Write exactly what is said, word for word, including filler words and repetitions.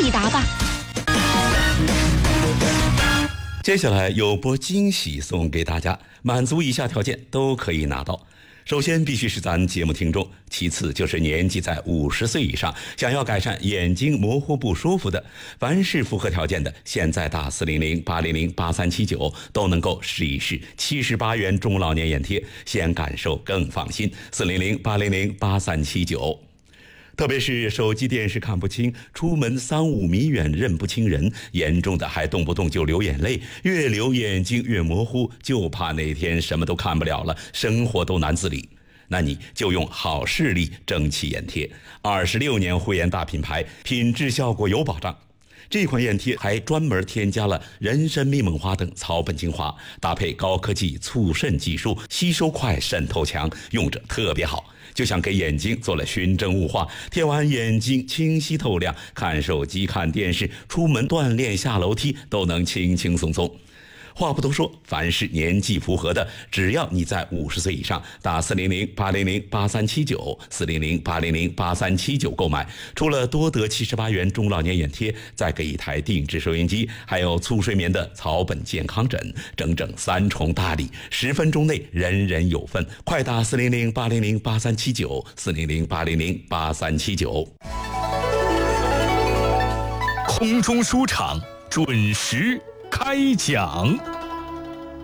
抵达吧。 接下来有波惊喜送给大家，满足以下条件都可以拿到。首先必须是咱节目听众，其次就是年纪在五十岁以上，想要改善眼睛模糊不舒服的，凡是符合条件的，现在打四零零八零零八三七九都能够试一试七十八元中老年眼贴，先感受更放心。四零零八零零八三七九。特别是手机电视看不清，出门三五米远认不清人，严重的还动不动就流眼泪，越流眼睛越模糊，就怕那天什么都看不了了，生活都难自理。那你就用好视力蒸汽眼贴，二十六年护眼大品牌，品质效果有保障。这款眼贴还专门添加了人参、蜜蒙花等草本精华，搭配高科技促渗技术，吸收快，渗透强，用着特别好，就像给眼睛做了熏蒸雾化，贴完眼睛清晰透亮，看手机、看电视、出门锻炼、下楼梯都能轻轻松松。话不多说，凡是年纪符合的，只要你在五十岁以上，打四零零八零零八三七九四零零八零零八三七九购买，除了多得七十八元中老年眼贴，再给一台定制收音机，还有促睡眠的草本健康枕，整整三重大礼，十分钟内人人有份。快打四零零八零零八三七九四零零八零零八三七九。 空中书场准时开讲。